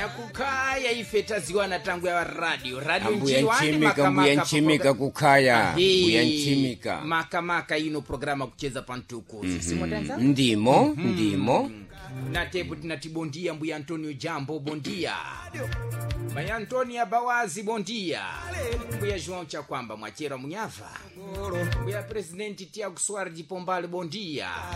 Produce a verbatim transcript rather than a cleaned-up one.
nyakukaya ifeta ziwana tangu ya radio radio Ambuya njiwani nchimika, ambuya nchimika kukaya, ambuya nchimika. maka maka ino programa kucheza pantuku. Mm-hmm. Sisi mwatanza? Ndimo, mm-hmm. ndimo. Na tebu tinatibondia mbuya Antonio Jambo bondia. Mbuya Antonia Bawazi bondia. Mbuya João Chakwamba mwachera munyava. Mbuya Presidenti Tiago Soares de Pombal bondia.